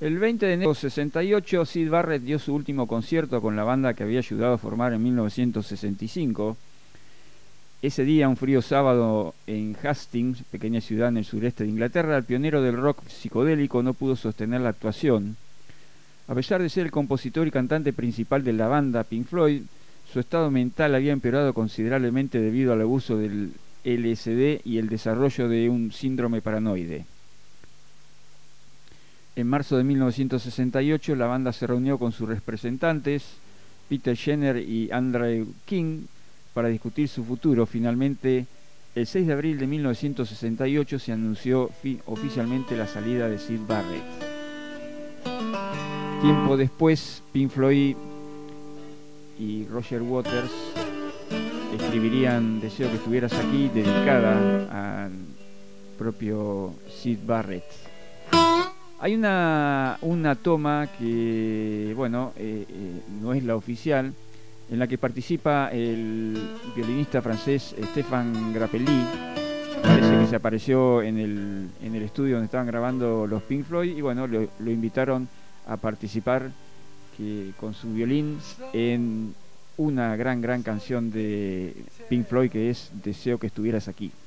El 20 de enero de 68, Syd Barrett dio su último concierto con la banda que había ayudado a formar en 1965. Ese día, un frío sábado en Hastings, pequeña ciudad en el sureste de Inglaterra, el pionero del rock psicodélico no pudo sostener la actuación. A pesar de ser el compositor y cantante principal de la banda, Pink Floyd, su estado mental había empeorado considerablemente debido al abuso del LSD y el desarrollo de un síndrome paranoide. En marzo de 1968, la banda se reunió con sus representantes, Peter Jenner y Andrew King, para discutir su futuro. Finalmente, el 6 de abril de 1968 se anunció oficialmente la salida de Syd Barrett. Tiempo después, Pink Floyd y Roger Waters escribirían Deseo que estuvieras aquí, dedicada al propio Syd Barrett. Hay una toma que, bueno, no es la oficial, en la que participa el violinista francés Stéphane Grappelli. Parece que se apareció en el estudio donde estaban grabando los Pink Floyd y, bueno, lo invitaron a participar con su violín en una gran canción de Pink Floyd, que es Deseo que estuvieras aquí.